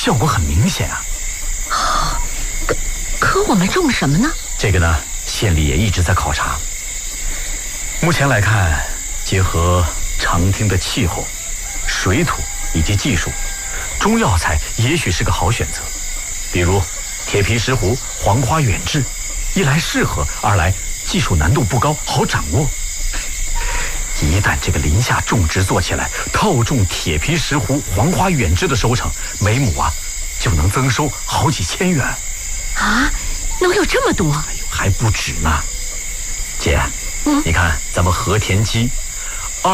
效果很明显啊。 可我们种什么呢？ 这个呢，县里也一直在考察。目前来看，结合长汀的气候、水土以及技术，中药材也许是个好选择。比如铁皮石斛、黄花远志，一来适合，二来技术难度不高，好掌握。一旦这个林下种植做起来，套种铁皮石斛、黄花远志的收成，每亩啊就能增收好几千元。 啊，能有这么多？ 哎呦，还不止呢。姐，你看咱们和田鸡